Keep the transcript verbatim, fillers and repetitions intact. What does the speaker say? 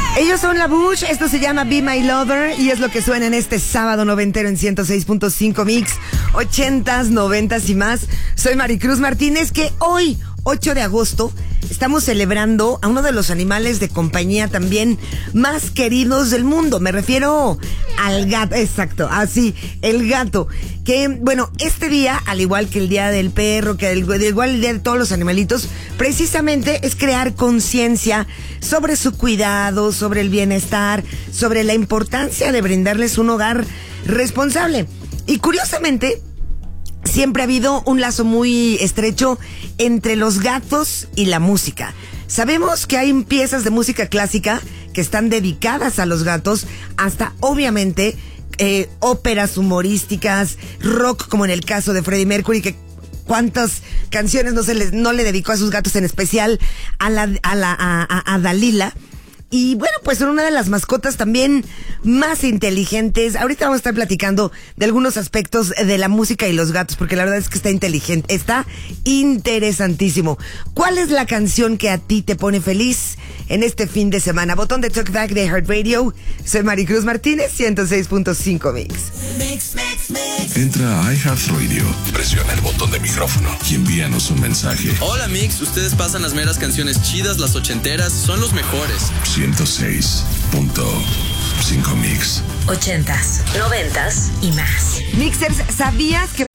Ellos son La Bush, esto se llama Be My Lover y es lo que suena en este sábado noventero en ciento seis punto cinco Mix, ochentas, noventas y más. Soy Maricruz Martínez, que hoy, ocho de agosto, estamos celebrando a uno de los animales de compañía también más queridos del mundo. Me refiero al gato, exacto, así, el gato. Que, bueno, este día, al igual que el día del perro, que al igual el día de todos los animalitos, precisamente es crear conciencia sobre su cuidado, sobre el bienestar, sobre la importancia de brindarles un hogar responsable. Y curiosamente, siempre ha habido un lazo muy estrecho entre los gatos y la música. Sabemos que hay piezas de música clásica que están dedicadas a los gatos, hasta obviamente eh, óperas humorísticas, rock, como en el caso de Freddie Mercury, que cuántas canciones no se le, no le dedicó a sus gatos, en especial a la a la a, a, a Dalila. Y bueno, pues son una de las mascotas también más inteligentes. Ahorita vamos a estar platicando de algunos aspectos de la música y los gatos, porque la verdad es que está inteligente, está interesantísimo. ¿Cuál es la canción que a ti te pone feliz en este fin de semana? Botón de Talkback de Heart Radio. Soy Maricruz Martínez, ciento seis punto cinco Mix. Mix, Mix, Mix. Entra a iHeartRadio, presiona el botón de micrófono y envíanos un mensaje. Hola Mix, ustedes pasan las meras canciones chidas, las ochenteras, son los mejores. ciento seis punto cinco Mix. Ochentas, noventas y más. Mixers, ¿sabías que